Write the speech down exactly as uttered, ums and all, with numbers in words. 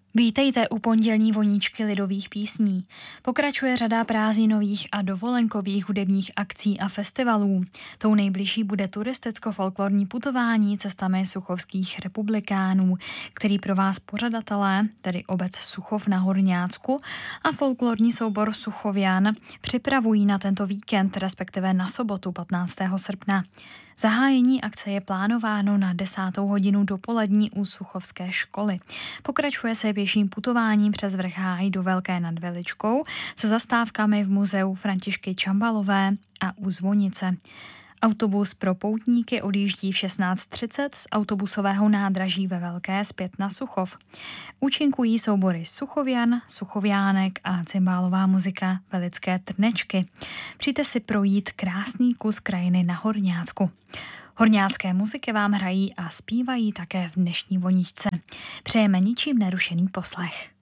Vítejte u pondělní voníčky lidových písní. Pokračuje řada prázdninových a dovolenkových hudebních akcí a festivalů. Tou nejbližší bude turisticko-folklorní putování cestami suchovských republikánů, který pro vás pořadatelé, tedy obec Suchov na Horňácku a folklorní soubor Suchovian, připravují na tento víkend, respektive na sobotu patnáctého srpna. Zahájení akce je plánováno na desátou hodinu dopolední u Suchovské školy. Pokračuje se pěším putováním přes vrch Háj do Velké nad Veličkou se zastávkami v muzeu Františky Čambalové a u Zvonice. Autobus pro poutníky odjíždí v šestnáct třicet z autobusového nádraží ve Velké zpět na Suchov. Účinkují soubory Suchovian, Suchoviánek a cymbálová muzika Velické Trnečky. Přijďte si projít krásný kus krajiny na Horňácku. Horňácké muziky vám hrají a zpívají také v dnešní voničce. Přejeme ničím nerušený poslech.